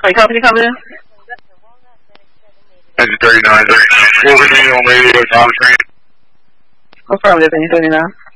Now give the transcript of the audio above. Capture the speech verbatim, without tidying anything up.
Hey, company come in? Engine thirty-nine, Wolverine on radio, Thomas Green. Affirmative, engine thirty-nine.